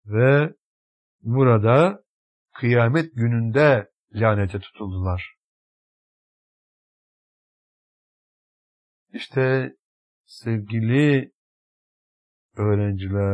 ve burada kıyamet gününde lanete tutuldular. İşte sevgili öğrenciler,